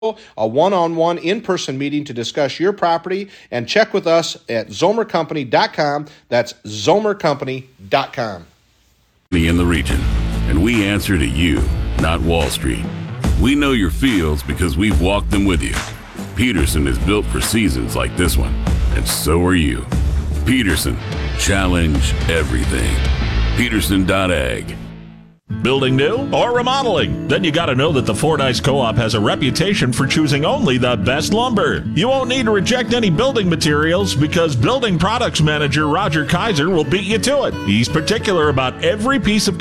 a one-on-one in-person meeting to discuss your property, and check with us at zomercompany.com. That's zomercompany.com. In the region, and we answer to you, not Wall Street. We know your fields because we've walked them with you. Peterson is built for seasons like this one, and so are you. Peterson, challenge everything. Peterson.ag. Building new or remodeling? Then you got to know that the Fordyce Co-op has a reputation for choosing only the best lumber. You won't need to reject any building materials because Building Products Manager Roger Kaiser will beat you to it. He's particular about every piece of